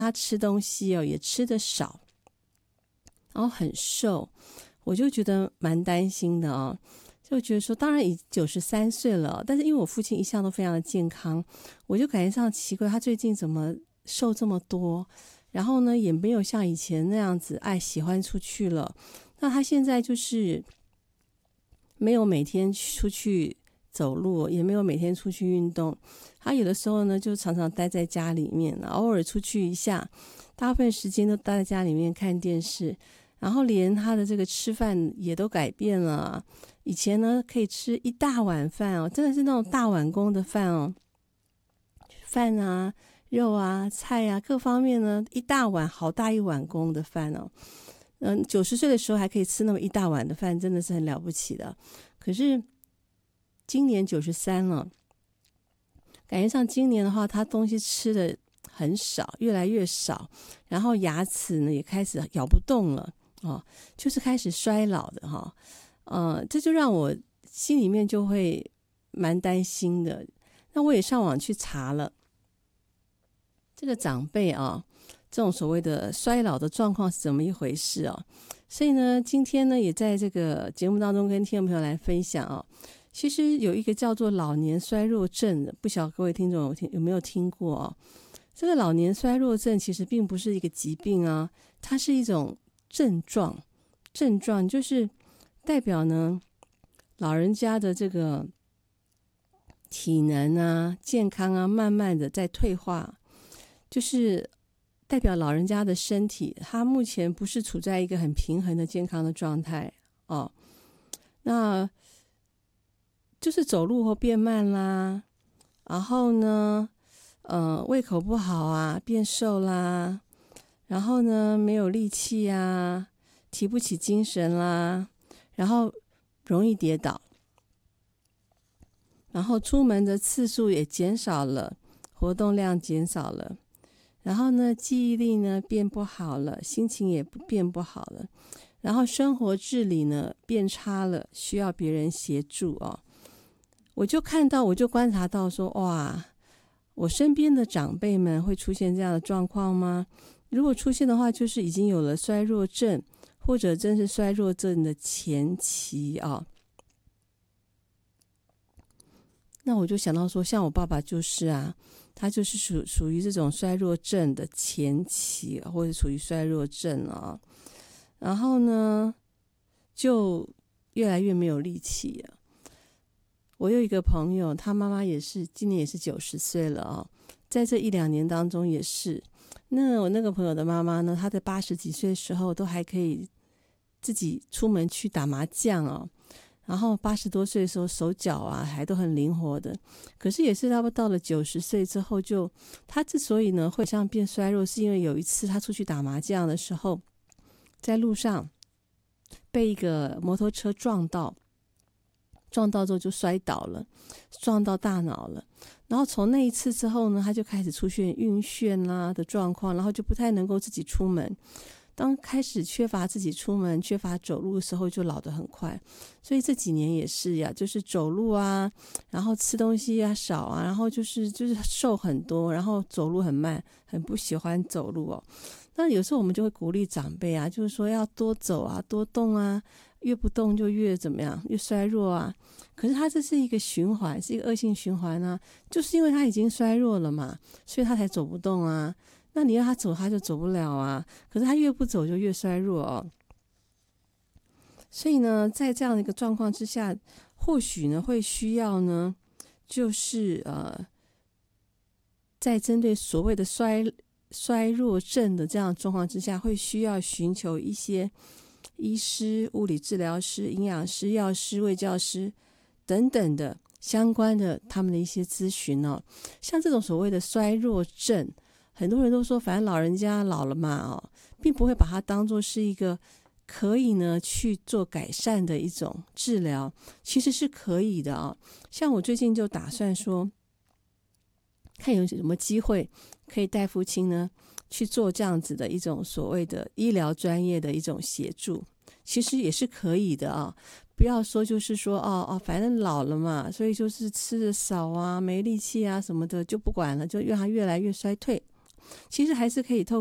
他吃东西也吃得少，然后很瘦，我就觉得蛮担心的就觉得说，当然已经93岁了，但是因为我父亲一向都非常的健康，我就感觉上奇怪，他最近怎么瘦这么多，然后呢也没有像以前那样子喜欢出去了。那他现在就是没有每天出去走路，也没有每天出去运动，他有的时候呢就常常待在家里面，偶尔出去一下，大部分时间都待在家里面看电视，然后连他的这个吃饭也都改变了。以前呢可以吃一大碗饭真的是那种大碗公的饭饭啊、肉啊、菜啊各方面呢一大碗，好大一碗公的饭90岁的时候还可以吃那么一大碗的饭，真的是很了不起的。可是今年93了，感觉上今年的话他东西吃的很少，越来越少，然后牙齿呢也开始咬不动了就是开始衰老的这就让我心里面就会蛮担心的。那我也上网去查了这个长辈这种所谓的衰老的状况是怎么一回事所以呢今天呢也在这个节目当中跟听众朋友来分享其实有一个叫做老年衰弱症的，不晓得各位听众有没有听过这个老年衰弱症其实并不是一个疾病它是一种症状就是代表呢老人家的这个体能健康慢慢的在退化，就是代表老人家的身体他目前不是处在一个很平衡的健康的状态那就是走路或变慢啦，然后呢胃口不好变瘦啦，然后呢没有力气提不起精神啦，然后容易跌倒，然后出门的次数也减少了，活动量减少了，然后呢记忆力呢变不好了，心情也变不好了，然后生活自理呢变差了，需要别人协助我就观察到说，哇，我身边的长辈们会出现这样的状况吗？如果出现的话，就是已经有了衰弱症，或者真是衰弱症的前期那我就想到说，像我爸爸就是他就是属于这种衰弱症的前期，或者属于衰弱症然后呢就越来越没有力气了。我有一个朋友，他妈妈今年也是90岁了在这1-2年当中也是。那我那个朋友的妈妈呢，她在80几岁的时候都还可以自己出门去打麻将然后80多岁的时候手脚还都很灵活的。可是也是差不多到了90岁之后，她之所以呢会像变衰弱，是因为有一次她出去打麻将的时候，在路上被一个摩托车撞到之后就摔倒了，撞到大脑了。然后从那一次之后呢，他就开始出现晕眩的状况，然后就不太能够自己出门。当开始缺乏自己出门、缺乏走路的时候，就老得很快。所以这几年也是就是走路然后吃东西少然后就是瘦很多，然后走路很慢，很不喜欢走路那有时候我们就会鼓励长辈就是说要多走多动越不动就越怎么样，越衰弱可是他这是一个循环，是一个恶性循环就是因为他已经衰弱了嘛，所以他才走不动那你要他走他就走不了可是他越不走就越衰弱所以呢在这样的一个状况之下，或许呢会需要呢就是在针对所谓的衰弱症的这样的状况之下，会需要寻求一些医师、物理治疗师、营养师、药师、卫教师等等的相关的他们的一些咨询像这种所谓的衰弱症，很多人都说反正老人家老了嘛并不会把它当作是一个可以呢去做改善的一种治疗，其实是可以的像我最近就打算说，看有什么机会可以带父亲呢去做这样子的一种所谓的医疗专业的一种协助，其实也是可以的不要说就是说反正老了嘛，所以就是吃的少没力气什么的就不管了，就让他越来越衰退。 其实还是可以透